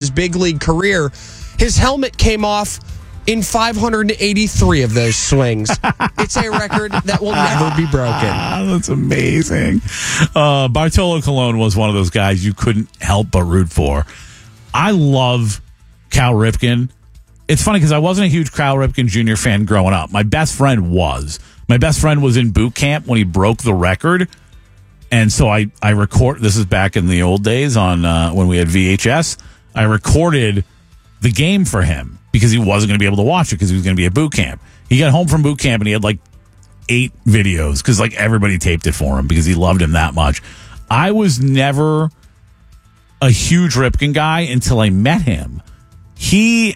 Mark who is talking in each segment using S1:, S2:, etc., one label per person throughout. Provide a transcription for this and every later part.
S1: his big league career. His helmet came off in 583 of those swings. It's a record that will never be broken.
S2: That's amazing. Bartolo Colon was one of those guys you couldn't help but root for. I love Cal Ripken. It's funny because I wasn't a huge Cal Ripken Jr. fan growing up. My best friend was. My best friend was in boot camp when he broke the record. And so I record. This is back in the old days on when we had VHS. I recorded the game for him because he wasn't going to be able to watch it because he was going to be at boot camp. He got home from boot camp and he had like 8 videos because like everybody taped it for him because he loved him that much. I was never a huge Ripken guy until I met him. He,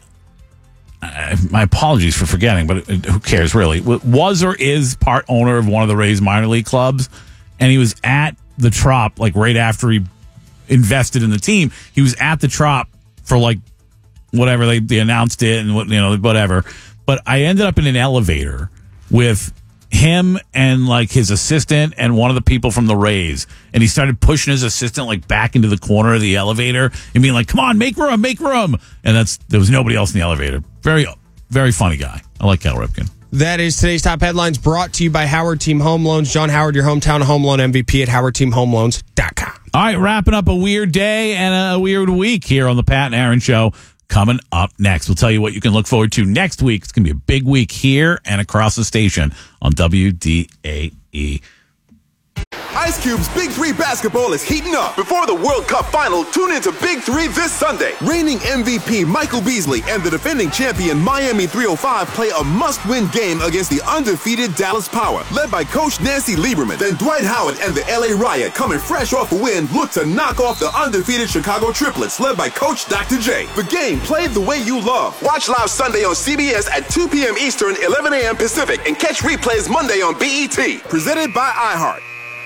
S2: my apologies for forgetting, but who cares really, was or is part owner of one of the Rays minor league clubs. And he was at the Trop like right after he invested in the team. He was at the Trop for like whatever they announced it and whatever. But I ended up in an elevator with him and like his assistant and one of the people from the Rays, and he started pushing his assistant like back into the corner of the elevator and being like, "Come on, make room!" And there was nobody else in the elevator. Very, very funny guy. I like Cal Ripken.
S1: That is today's top headlines, brought to you by Howard Team Home Loans. John Howard, your hometown home loan MVP at howardteamhomeloans.com.
S2: All right, wrapping up a weird day and a weird week here on the Pat and Aaron Show. Coming up next, we'll tell you what you can look forward to next week. It's going to be a big week here and across the station on WDAE.
S3: Ice Cube's Big 3 basketball is heating up. Before the World Cup final, tune into Big 3 this Sunday. Reigning MVP Michael Beasley and the defending champion Miami 305 play a must-win game against the undefeated Dallas Power, led by Coach Nancy Lieberman. Then Dwight Howard and the LA Riot, coming fresh off a win, look to knock off the undefeated Chicago Triplets, led by Coach Dr. J. The game played the way you love. Watch live Sunday on CBS at 2 p.m. Eastern, 11 a.m. Pacific, and catch replays Monday on BET. Presented by iHeart.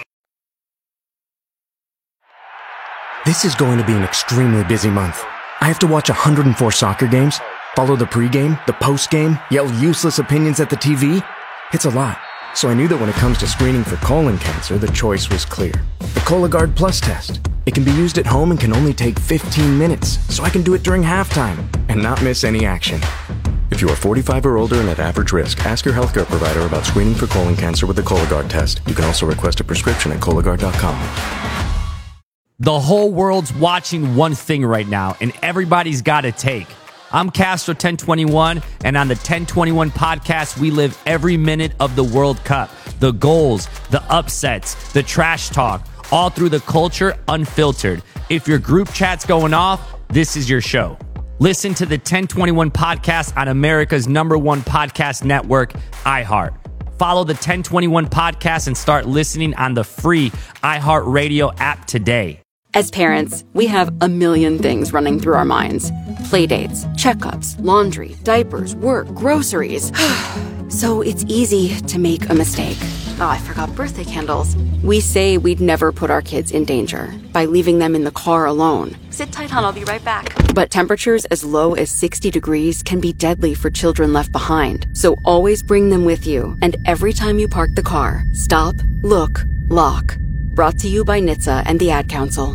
S4: This is going to be an extremely busy month. I have to watch 104 soccer games, follow the pregame, the postgame, yell useless opinions at the TV. It's a lot. So I knew that when it comes to screening for colon cancer, the choice was clear. The Cologuard Plus test. It can be used at home and can only take 15 minutes, so I can do it during halftime and not miss any action. If you are 45 or older and at average risk, ask your healthcare provider about screening for colon cancer with the Cologuard test. You can also request a prescription at Cologuard.com.
S5: The whole world's watching one thing right now, and everybody's got a take. I'm Castro 1021, and on the 1021 podcast, we live every minute of the World Cup. The goals, the upsets, the trash talk, all through the culture, unfiltered. If your group chat's going off, this is your show. Listen to the 1021 podcast on America's #1 podcast network, iHeart. Follow the 1021 podcast and start listening on the free iHeartRadio app today.
S6: As parents, we have a million things running through our minds. Playdates, checkups, laundry, diapers, work, groceries. So it's easy to make a mistake. Oh, I forgot birthday candles. We say we'd never put our kids in danger by leaving them in the car alone. Sit tight, hon, I'll be right back. But temperatures as low as 60 degrees can be deadly for children left behind. So always bring them with you. And every time you park the car, stop, look, lock. Brought to you by NHTSA and the Ad Council.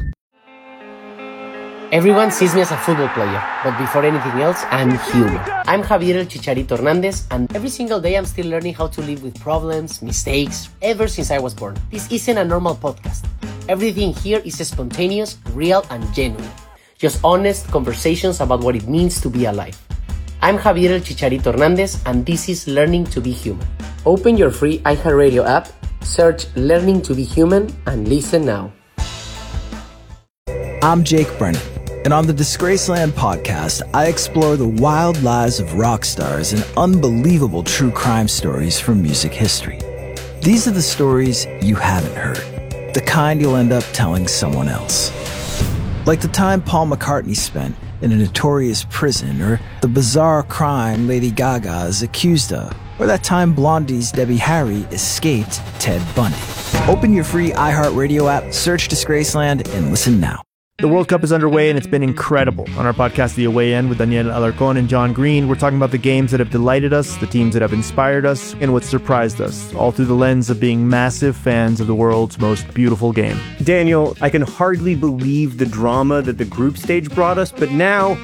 S7: Everyone sees me as a football player, but before anything else, I'm human. I'm Javier El Chicharito Hernandez, and every single day I'm still learning how to live with problems, mistakes, ever since I was born. This isn't a normal podcast. Everything here is spontaneous, real, and genuine. Just honest conversations about what it means to be alive. I'm Javier El Chicharito Hernandez, and this is Learning to be Human. Open your free iHeartRadio app, search Learning to be Human, and listen now.
S8: I'm Jake Brennan, and on the Disgraceland podcast, I explore the wild lives of rock stars and unbelievable true crime stories from music history. These are the stories you haven't heard, the kind you'll end up telling someone else. Like the time Paul McCartney spent in a notorious prison, or the bizarre crime Lady Gaga is accused of, or that time Blondie's Debbie Harry escaped Ted Bundy. Open your free iHeartRadio app, search Disgraceland, and listen now.
S9: The World Cup is underway, and it's been incredible. On our podcast, The Away End, with Daniel Alarcón and John Green, we're talking about the games that have delighted us, the teams that have inspired us, and what surprised us, all through the lens of being massive fans of the world's most beautiful game.
S10: Daniel, I can hardly believe the drama that the group stage brought us, but now